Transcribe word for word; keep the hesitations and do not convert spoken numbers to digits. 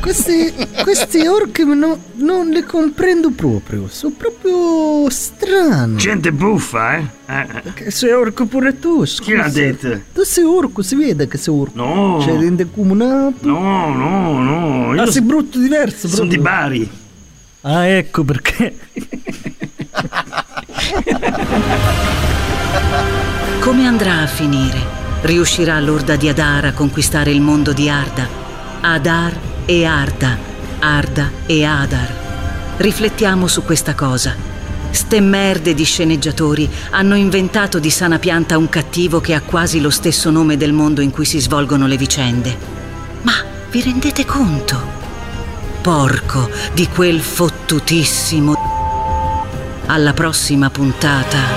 questi, questi orchi no, non li comprendo proprio. Sono proprio strani. Gente buffa, eh? eh. Che sei orco pure tu, scusa. Chi l'ha detto? Tu sei orco, si vede che sei orco. No. Cioè, rende comunato. No, no, no. Io Ah, sei brutto diverso. Sono di Bari. Ah, ecco perché. Come andrà a finire? Riuscirà l'orda di Adar a conquistare il mondo di Arda? Adar e Arda, Arda e Adar. Riflettiamo su questa cosa. Ste merde di sceneggiatori hanno inventato di sana pianta un cattivo che ha quasi lo stesso nome del mondo in cui si svolgono le vicende. Ma vi rendete conto? Porco di quel fottutissimo. Alla prossima puntata.